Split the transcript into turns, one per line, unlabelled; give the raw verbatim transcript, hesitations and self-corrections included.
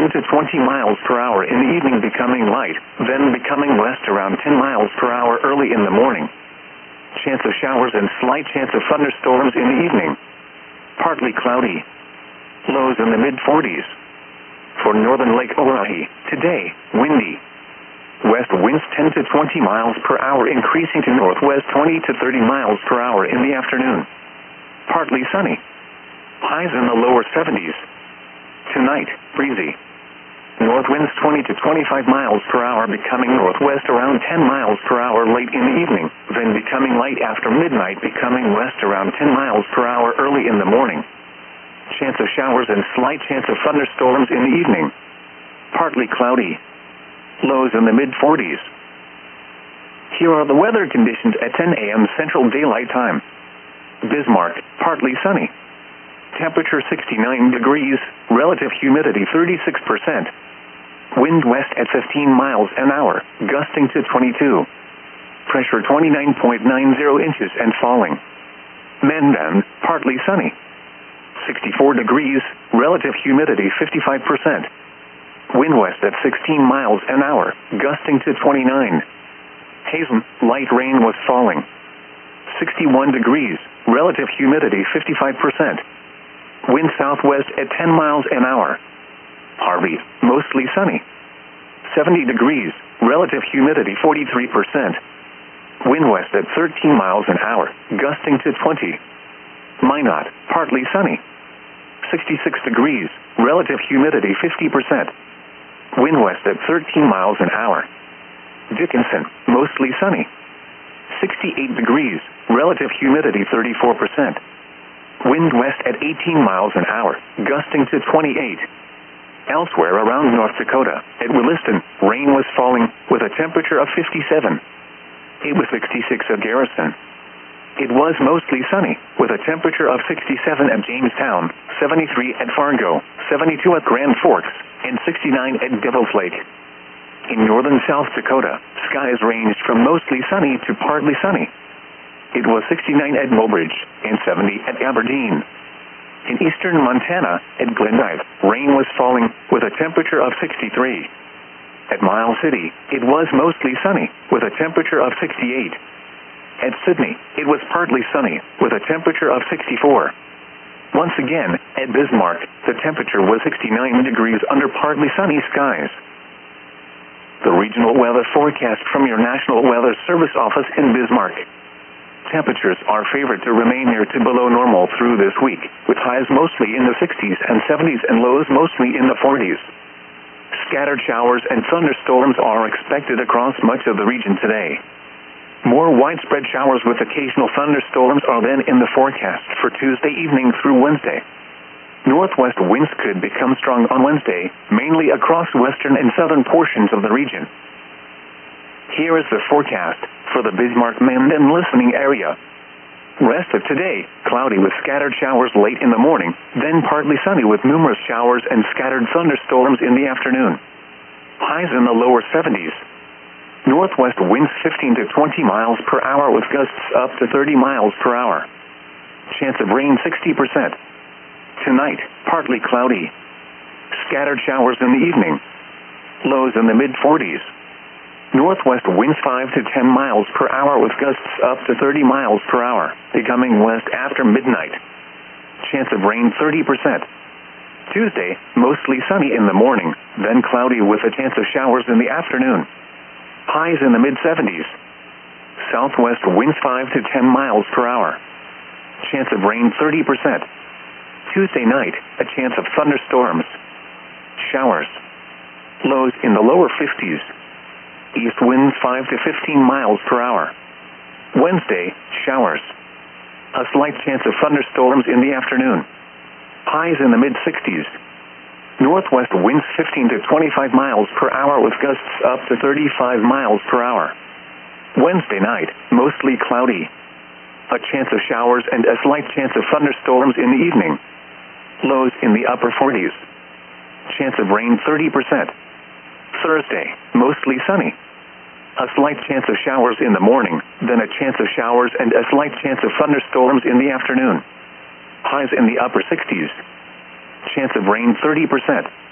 ten to twenty miles per hour in the evening, becoming light, then becoming west around ten miles per hour early in the morning. Chance of showers and slight chance of thunderstorms in the evening. Partly cloudy. Lows in the mid forties. For northern Lake Oahe, today, windy. West winds ten to twenty miles per hour, increasing to northwest twenty to thirty miles per hour in the afternoon. Partly sunny. Highs in the lower seventies. Tonight, breezy. North winds twenty to twenty-five miles per hour, becoming northwest around ten miles per hour late in the evening, then becoming light after midnight, becoming west around ten miles per hour early in the morning. Chance of showers and slight chance of thunderstorms in the evening. Partly cloudy. Lows in the mid forties. Here are the weather conditions at ten a m Central Daylight Time. Bismarck, partly sunny. Temperature sixty-nine degrees, relative humidity thirty-six percent. Wind west at fifteen miles an hour, gusting to twenty-two. Pressure twenty-nine point nine zero inches and falling. Mandan, partly sunny. sixty-four degrees, relative humidity fifty-five percent. Wind west at sixteen miles an hour, gusting to twenty-nine. Hazen, light rain was falling. sixty-one degrees, relative humidity fifty-five percent. Wind southwest at ten miles an hour. Harvey, mostly sunny. seventy degrees, relative humidity forty-three percent. Wind west at thirteen miles an hour, gusting to twenty. Minot, partly sunny. sixty-six degrees, relative humidity fifty percent. Wind west at thirteen miles an hour. Dickinson, mostly sunny. sixty-eight degrees, relative humidity thirty-four percent. Wind west at eighteen miles an hour, gusting to twenty-eight. Elsewhere around North Dakota, at Williston, rain was falling, with a temperature of fifty-seven. It was sixty-six at Garrison. It was mostly sunny, with a temperature of sixty-seven at Jamestown, seventy-three at Fargo, seventy-two at Grand Forks, and sixty-nine at Devil's Lake. In northern South Dakota, skies ranged from mostly sunny to partly sunny. It was sixty-nine at Mobridge, and seventy at Aberdeen. In eastern Montana, at Glendive, rain was falling, with a temperature of sixty-three. At Miles City, it was mostly sunny, with a temperature of sixty-eight. At Sydney, it was partly sunny, with a temperature of sixty-four. Once again, at Bismarck, the temperature was sixty-nine degrees under partly sunny skies. The regional weather forecast from your National Weather Service office in Bismarck. Temperatures are favored to remain near to below normal through this week, with highs mostly in the sixties and seventies and lows mostly in the forties. Scattered showers and thunderstorms are expected across much of the region today. More widespread showers with occasional thunderstorms are then in the forecast for Tuesday evening through Wednesday. Northwest winds could become strong on Wednesday, mainly across western and southern portions of the region. Here is the forecast for the Bismarck-Mandan listening area. Rest of today, cloudy with scattered showers late in the morning, then partly sunny with numerous showers and scattered thunderstorms in the afternoon. Highs in the lower seventies. Northwest winds fifteen to twenty miles per hour with gusts up to thirty miles per hour. Chance of rain sixty percent. Tonight, partly cloudy. Scattered showers in the evening. Lows in the mid forties. Northwest winds five to ten miles per hour with gusts up to thirty miles per hour, becoming west after midnight. Chance of rain thirty percent. Tuesday, mostly sunny in the morning, then cloudy with a chance of showers in the afternoon. Highs in the mid seventies. Southwest winds five to ten miles per hour. Chance of rain thirty percent. Tuesday night, a chance of thunderstorms. Showers. Lows in the lower fifties. East winds five to fifteen miles per hour. Wednesday, showers. A slight chance of thunderstorms in the afternoon. Highs in the mid sixties. Northwest winds fifteen to twenty-five miles per hour with gusts up to thirty-five miles per hour. Wednesday night, mostly cloudy. A chance of showers and a slight chance of thunderstorms in the evening. Lows in the upper forties. Chance of rain thirty percent. Thursday, mostly sunny. A slight chance of showers in the morning, then a chance of showers and a slight chance of thunderstorms in the afternoon. Highs in the upper sixties. Chance of rain thirty percent.